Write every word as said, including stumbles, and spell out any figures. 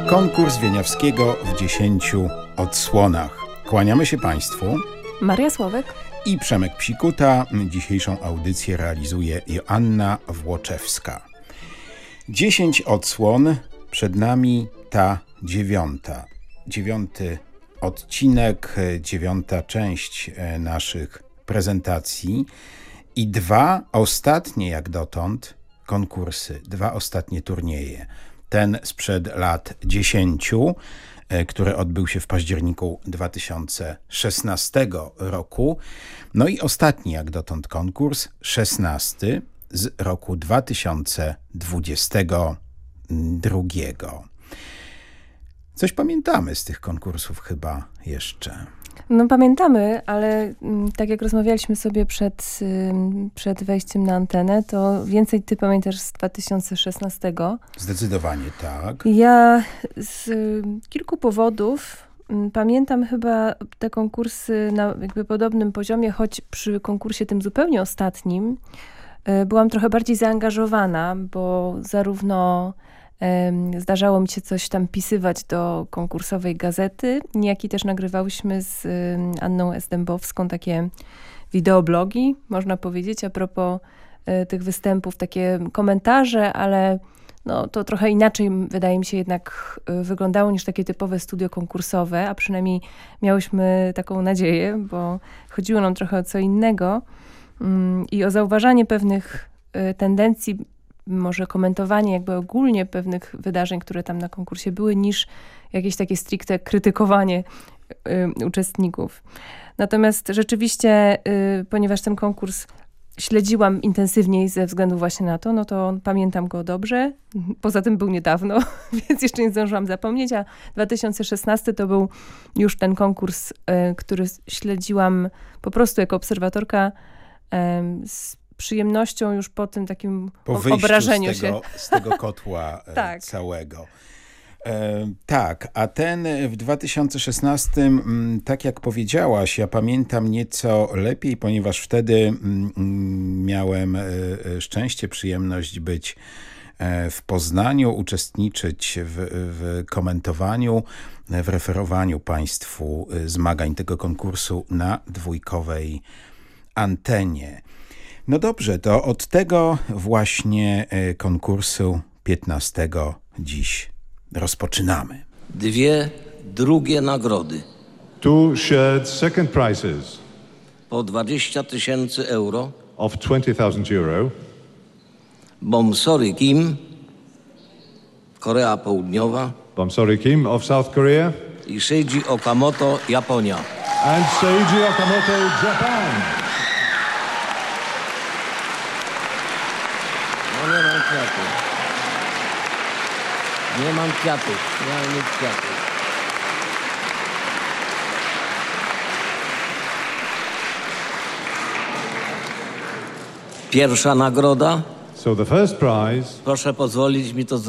Konkurs Wieniawskiego w dziesięciu odsłonach. Kłaniamy się Państwu. Maria Słowek I Przemek Psikuta. Dzisiejszą audycję realizuje Joanna Włoczewska. Dziesięć odsłon, przed nami ta dziewiąta. Dziewiąty odcinek, dziewiąta część naszych prezentacji i dwa ostatnie jak dotąd konkursy, dwa ostatnie turnieje. Ten sprzed lat dziesięciu, który odbył się w październiku dwa tysiące szesnastego roku. No i ostatni jak dotąd konkurs, szesnasty z roku dwa tysiące dwudziestego drugiego. Coś pamiętamy z tych konkursów chyba jeszcze. No pamiętamy, ale tak jak rozmawialiśmy sobie przed, przed wejściem na antenę, to więcej ty pamiętasz z dwa tysiące szesnastego. Zdecydowanie tak. Ja z kilku powodów pamiętam chyba te konkursy na jakby podobnym poziomie, choć przy konkursie tym zupełnie ostatnim byłam trochę bardziej zaangażowana, bo zarówno zdarzało mi się coś tam pisywać do konkursowej gazety, jak i też nagrywałyśmy z Anną S. Dębowską takie wideoblogi, można powiedzieć, a propos tych występów, takie komentarze, ale no, to trochę inaczej wydaje mi się jednak wyglądało niż takie typowe studio konkursowe, a przynajmniej miałyśmy taką nadzieję, bo chodziło nam trochę o co innego i o zauważanie pewnych tendencji, może komentowanie jakby ogólnie pewnych wydarzeń, które tam na konkursie były, niż jakieś takie stricte krytykowanie y, uczestników. Natomiast rzeczywiście, y, ponieważ ten konkurs śledziłam intensywniej ze względu właśnie na to, no to pamiętam go dobrze. Poza tym był niedawno, więc jeszcze nie zdążyłam zapomnieć, a dwa tysiące szesnasty to był już ten konkurs, y, który śledziłam po prostu jako obserwatorka y, z przyjemnością już po tym takim po obrażeniu z tego, się. z tego kotła tak. całego. E, tak, a ten w dwa tysiące szesnastym, tak jak powiedziałaś, ja pamiętam nieco lepiej, ponieważ wtedy mm, miałem szczęście, przyjemność być w Poznaniu, uczestniczyć w, w komentowaniu, w referowaniu Państwu zmagań tego konkursu na dwójkowej antenie. No dobrze, to od tego właśnie konkursu piętnastego dziś rozpoczynamy. Dwie drugie nagrody. Two shared second prizes. Po dwadzieścia tysięcy euro. Of twenty thousand euro. Bomsori Kim, Korea Południowa. Bomsori Kim of South Korea. I Seiji Okamoto, Japonia. And Seiji Okamoto, Japan. No nie mam kwiatów. Nie mam kwiatów. Nie mam nic kwiatów. Pierwsza nagroda. So the first prize. Proszę pozwolić mi to zrobić.